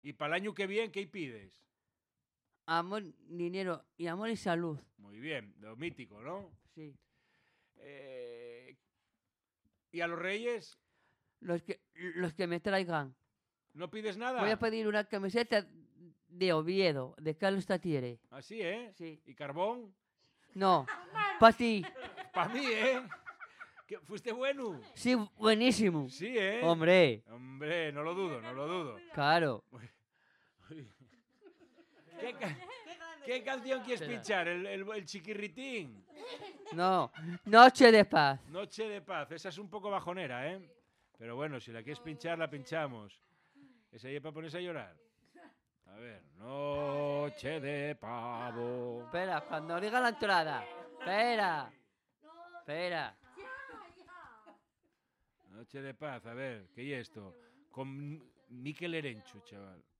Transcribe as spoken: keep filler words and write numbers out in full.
Y para el año que viene, ¿qué pides? Amor, dinero y amor y salud. Muy bien, lo mítico, ¿no? Sí. Eh, ¿Y a los reyes? Los que, los que me traigan. ¿No pides nada? Voy a pedir una camiseta de Oviedo, de Carlos Tatiere. Así, ¿eh? Sí. ¿Y carbón? No, para ti. Para mí, ¿eh? ¿Qué, ¿Fuiste bueno? Sí, buenísimo. Sí, ¿eh? Hombre. Hombre, no lo dudo, no lo dudo. Claro. ¿Qué, ca ¿Qué canción quieres pinchar? ¿El, el, el chiquirritín? No, Noche de Paz. Noche de Paz. Esa es un poco bajonera, ¿eh? Pero bueno, si la quieres pinchar, la pinchamos. ¿Esa ya es para ponerse a llorar? A ver, Noche de Pavo. Espera, cuando diga la entrada. Espera. Espera. Noche de Paz, a ver, ¿qué es esto? Con Miquel Erenchu, chaval.